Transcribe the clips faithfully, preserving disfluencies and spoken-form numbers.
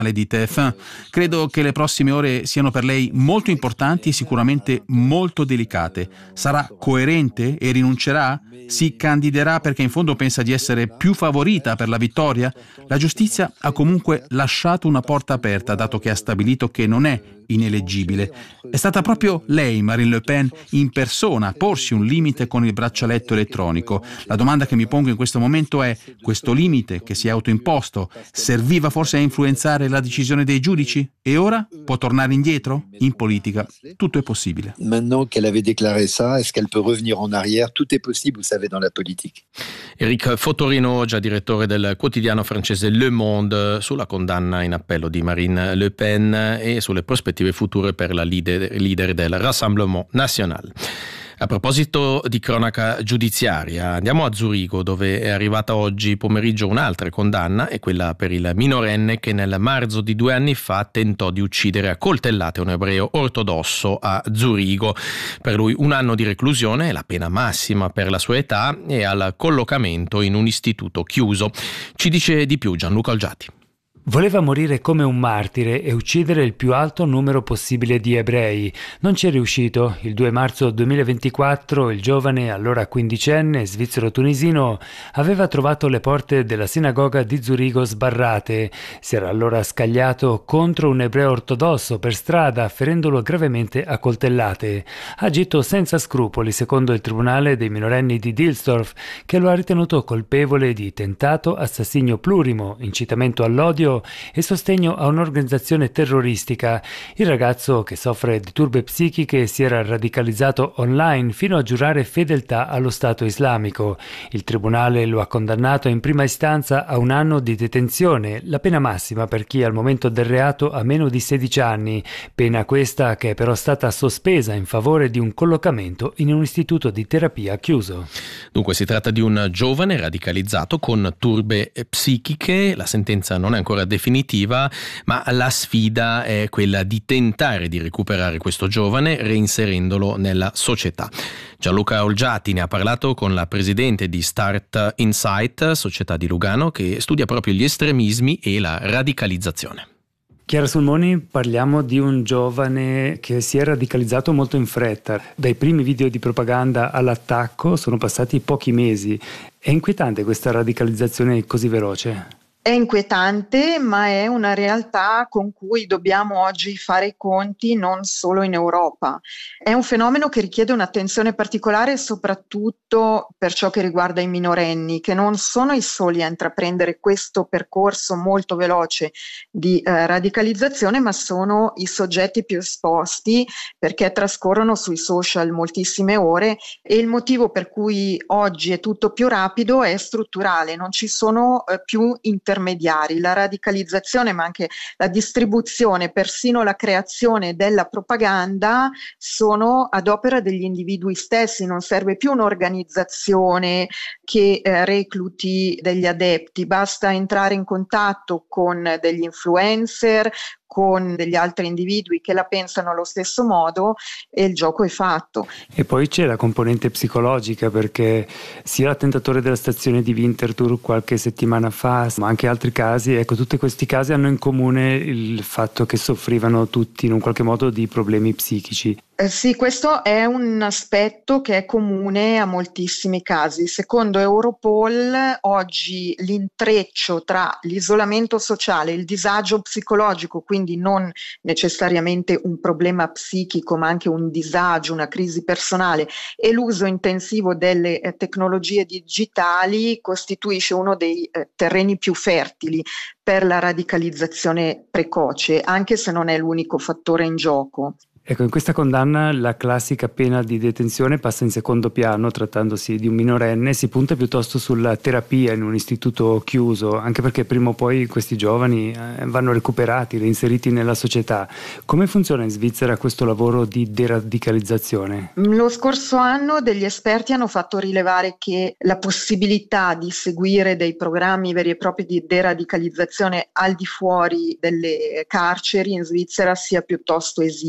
di T F uno. Credo che le prossime ore siano per lei molto importanti e sicuramente molto delicate. Sarà coerente e rinuncerà? Si candiderà perché in fondo pensa di essere più favorita per la vittoria? La giustizia ha comunque lasciato una porta aperta, dato che ha stabilito che non è ineleggibile. È stata proprio lei, Marine Le Pen, in persona a porsi un limite con il braccialetto elettronico. La domanda che mi pongo in questo momento è: questo limite che si è autoimposto serviva forse a influenzare la decisione dei giudici? E ora può tornare indietro? In politica tutto è possibile. Maintenant qu'elle avait déclaré ça, est-ce qu'elle peut revenir en arrière? Tout est possible, vous savez, dans la politique. Eric Fotorino, già direttore del quotidiano francese Le Monde, sulla condanna in appello di Marine Le Pen e sulle prospettive future per la leader, leader del Rassemblement National. A proposito di cronaca giudiziaria, andiamo a Zurigo, dove è arrivata oggi pomeriggio un'altra condanna, è quella per il minorenne che nel marzo di due anni fa tentò di uccidere a coltellate un ebreo ortodosso a Zurigo. Per lui un anno di reclusione è la pena massima per la sua età e al collocamento in un istituto chiuso. Ci dice di più Gianluca Olgiati. Voleva morire come un martire e uccidere il più alto numero possibile di ebrei. Non ci è riuscito. Il due marzo duemilaventiquattro il giovane, allora quindicenne, svizzero-tunisino, aveva trovato le porte della sinagoga di Zurigo sbarrate. Si era allora scagliato contro un ebreo ortodosso per strada, ferendolo gravemente a coltellate. Ha agito senza scrupoli, secondo il tribunale dei minorenni di Dilsdorf, che lo ha ritenuto colpevole di tentato assassinio plurimo, incitamento all'odio e sostegno a un'organizzazione terroristica. Il ragazzo, che soffre di turbe psichiche, si era radicalizzato online fino a giurare fedeltà allo Stato islamico. Il tribunale lo ha condannato in prima istanza a un anno di detenzione, la pena massima per chi al momento del reato ha meno di sedici anni, pena questa che è però stata sospesa in favore di un collocamento in un istituto di terapia chiuso. Dunque si tratta di un giovane radicalizzato con turbe psichiche. La sentenza non è ancora definitiva, ma la sfida è quella di tentare di recuperare questo giovane reinserendolo nella società. Gianluca Olgiati ne ha parlato con la presidente di Start Insight, società di Lugano, che studia proprio gli estremismi e la radicalizzazione. Chiara Sulmoni, parliamo di un giovane che si è radicalizzato molto in fretta. Dai primi video di propaganda all'attacco sono passati pochi mesi. È inquietante questa radicalizzazione così veloce? È inquietante, ma è una realtà con cui dobbiamo oggi fare i conti non solo in Europa. È un fenomeno che richiede un'attenzione particolare soprattutto per ciò che riguarda i minorenni, che non sono i soli a intraprendere questo percorso molto veloce di eh, radicalizzazione, ma sono i soggetti più esposti perché trascorrono sui social moltissime ore, e il motivo per cui oggi è tutto più rapido è strutturale, non ci sono eh, più interventi intermediari. La radicalizzazione, ma anche la distribuzione, persino la creazione della propaganda sono ad opera degli individui stessi. Non serve più un'organizzazione che eh, recluti degli adepti, basta entrare in contatto con degli influencer, con degli altri individui che la pensano allo stesso modo e il gioco è fatto. E poi c'è la componente psicologica, perché sia l'attentatore della stazione di Winterthur qualche settimana fa, ma anche altri casi, ecco, tutti questi casi hanno in comune il fatto che soffrivano tutti in un qualche modo di problemi psichici. Eh sì, questo è un aspetto che è comune a moltissimi casi. Secondo Europol, oggi l'intreccio tra l'isolamento sociale, il disagio psicologico, quindi non necessariamente un problema psichico, ma anche un disagio, una crisi personale, e l'uso intensivo delle eh, tecnologie digitali costituisce uno dei eh, terreni più fertili per la radicalizzazione precoce, anche se non è l'unico fattore in gioco. Ecco, in questa condanna la classica pena di detenzione passa in secondo piano, trattandosi di un minorenne, si punta piuttosto sulla terapia in un istituto chiuso, anche perché prima o poi questi giovani eh, vanno recuperati, reinseriti nella società. Come funziona in Svizzera questo lavoro di deradicalizzazione? Lo scorso anno degli esperti hanno fatto rilevare che la possibilità di seguire dei programmi veri e propri di deradicalizzazione al di fuori delle carceri in Svizzera sia piuttosto esigua.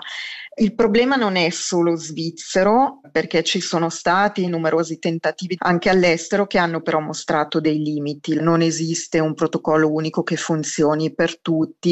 Il problema non è solo svizzero, perché ci sono stati numerosi tentativi anche all'estero che hanno però mostrato dei limiti. Non esiste un protocollo unico che funzioni per tutti